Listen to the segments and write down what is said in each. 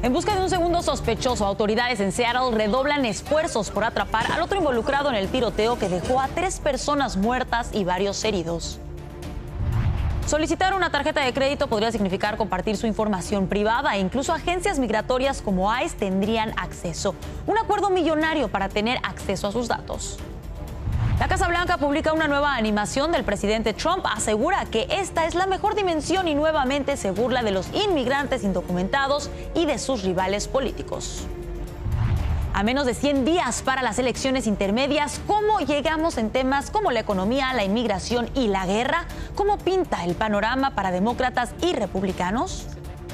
En busca de un segundo sospechoso, autoridades en Seattle redoblan esfuerzos por atrapar al otro involucrado en el tiroteo que dejó a 3 personas muertas y varios heridos. Solicitar una tarjeta de crédito podría significar compartir su información privada e incluso agencias migratorias como ICE tendrían acceso. Un acuerdo millonario para tener acceso a sus datos. La Casa Blanca publica una nueva animación del presidente Trump. Asegura que esta es la mejor dimensión y nuevamente se burla de los inmigrantes indocumentados y de sus rivales políticos. A menos de 100 días para las elecciones intermedias, ¿cómo llegamos en temas como la economía, la inmigración y la guerra? ¿Cómo pinta el panorama para demócratas y republicanos?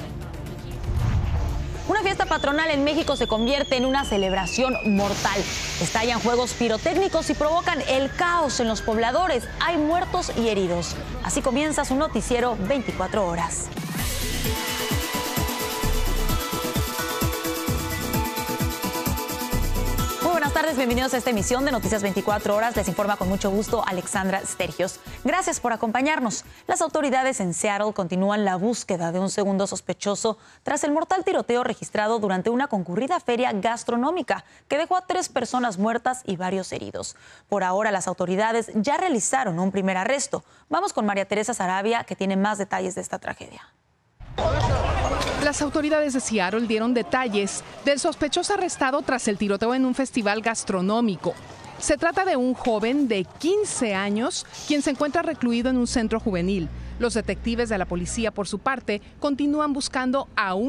Una fiesta patronal en México se convierte en una celebración mortal. Estallan juegos pirotécnicos y provocan el caos en los pobladores. Hay muertos y heridos. Así comienza su noticiero 24 horas. Buenas tardes, bienvenidos a esta emisión de Noticias 24 Horas. Les informa con mucho gusto Alexandra Stergios. Gracias por acompañarnos. Las autoridades en Seattle continúan la búsqueda de un segundo sospechoso tras el mortal tiroteo registrado durante una concurrida feria gastronómica que dejó a 3 personas muertas y varios heridos. Por ahora, las autoridades ya realizaron un primer arresto. Vamos con María Teresa Sarabia, que tiene más detalles de esta tragedia. Las autoridades de Seattle dieron detalles del sospechoso arrestado tras el tiroteo en un festival gastronómico. Se trata de un joven de 15 años, quien se encuentra recluido en un centro juvenil. Los detectives de la policía, por su parte, continúan buscando a un